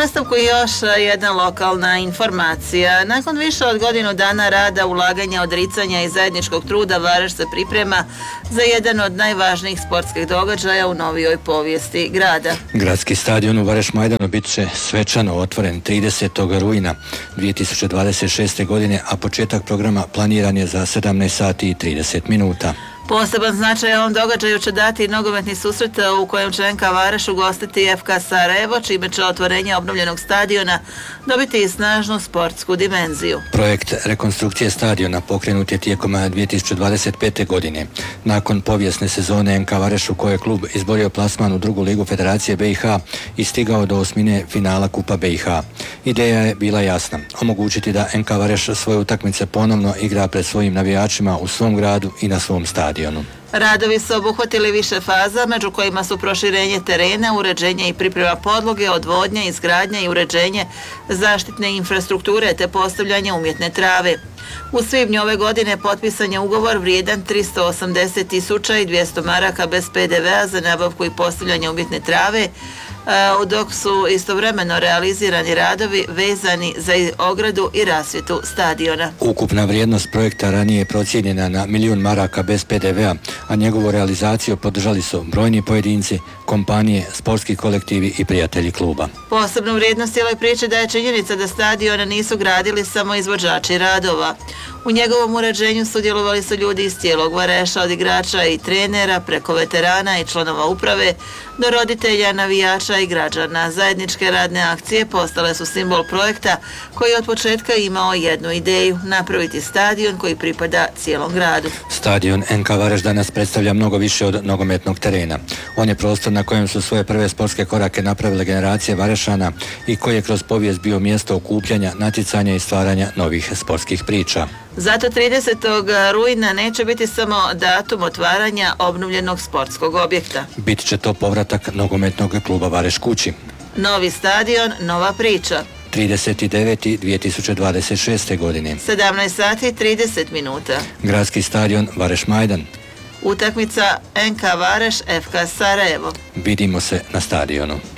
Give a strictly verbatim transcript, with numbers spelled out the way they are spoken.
nastavku još jedna lokalna informacija. Nakon više od godinu dana rada, ulaganja, odricanja i zajedničkog truda, Vareš se priprema za jedan od najvažnijih sportskih događaja u novijoj povijesti grada. Gradski stadion u Vareš Majdanu bit će svečano otvoren tridesetog rujna dvije tisuće dvadeset šeste. godine, a početak programa planiran je za sedamnaest sati i trideset minuta. Poseban značaj ovom događaju će dati nogometni susret u kojem će en ka Vareš ugostiti ef ka Sarajevo, čime će otvorenje obnovljenog stadiona dobiti i snažnu sportsku dimenziju. Projekt rekonstrukcije stadiona pokrenut je tijekom dvije tisuće dvadeset pete. godine. Nakon povijesne sezone en ka Vareš u kojoj je klub izborio plasman u drugu ligu Federacije be i ha i stigao do osmine finala Kupa be i ha. Ideja je bila jasna, omogućiti da en ka Vareš svoje utakmice ponovno igra pred svojim navijačima u svom gradu i na svom stadionu. Radovi su obuhvatili više faza, među kojima su proširenje terena, uređenje i priprema podloge, odvodnja, izgradnja i uređenje zaštitne infrastrukture te postavljanje umjetne trave. U svibnju ove godine potpisan je ugovor vrijedan tristo osamdeset tisuća i dvjesto maraka bez pe de ve a za nabavku i postavljanje umjetne trave, dok su istovremeno realizirani radovi vezani za ogradu i rasvjetu stadiona. Ukupna vrijednost projekta ranije je procijenjena na milijun maraka bez pe de ve a, a njegovu realizaciju podržali su brojni pojedinci, kompanije, sportski kolektivi i prijatelji kluba. Posebnu vrijednost cijeloj priči daje činjenica da stadione nisu gradili samo izvođači radova. U njegovom uređenju sudjelovali su ljudi iz cijelog Vareša, od igrača i trenera, preko veterana i članova uprave, do roditelja, navijača i građana. Zajedničke radne akcije postale su simbol projekta koji je od početka imao jednu ideju, napraviti stadion koji pripada cijelom gradu. Stadion en ka Vareš danas predstavlja mnogo više od nogometnog terena. On je prostor na kojem su svoje prve sportske korake napravile generacije Varešana i koji je kroz povijest bio mjesto okupljanja, natjecanja i stvaranja novih sportskih priča. Zato tridesetog rujna neće biti samo datum otvaranja obnovljenog sportskog objekta. Bit će to povratak nogometnog kluba Vareš kući. Novi stadion, nova priča. trideset deveti dvije tisuće dvadeset šeste. godine. sedamnaest sati i trideset minuta. Gradski stadion Vareš Majdan. Utakmica en ka Vareš ef ka Sarajevo. Vidimo se na stadionu.